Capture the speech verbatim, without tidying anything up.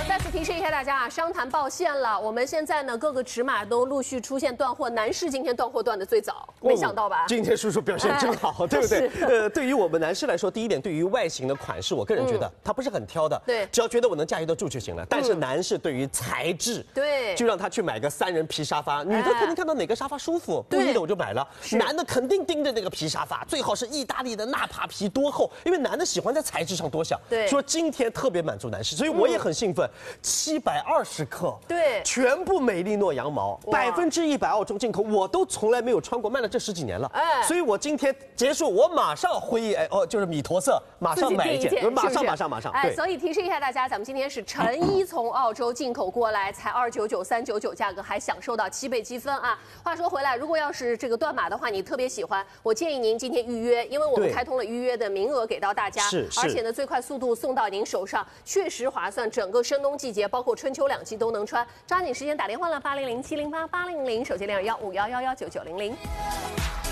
再次提示一下大家啊，商坛爆线了。我们现在呢，各个尺码都陆续出现断货，男士今天断货断的最早，没想到吧？ 哦、今天叔叔表现真好，对不对？呃，对于我们男士来说，第一点，对于外形的款式，我个人觉得他不是很挑的， 对， 只要觉得我能驾驭得住就行了。但是男士对于材质， 对， 就让他去买个三人皮沙发，女的肯定看到哪个沙发舒服，不腻的我就买了。男的肯定盯着那个皮沙发，最好是意大利的纳帕皮多厚，因为男的喜欢在材质上多想。 对， 说今天特别满足男士，所以我也很兴奋，七百二十克， 对， 全部美利诺羊毛，百分之一百澳洲进口，我都从来没有穿过，卖了这十几年了，哎，所以我今天结束，我马上会议，哎哦，就是米驼色，马上买一件，马上马上马上， 哎，所以提示一下大家，咱们今天是成衣从澳洲进口过来，才二九九三九九，价格还享受到七倍积分啊。话说回来，如果要是这个断码的话，你特别喜欢，我建议您今天预约，因为我们开通了预约的名额给到大家， 是， 而且呢最快速度送到您手上，确实划算。整个深冬季节，包括春秋两季都能穿，抓紧时间打电话了，八零零七零八八零零，手机零二幺五幺幺幺九九零零。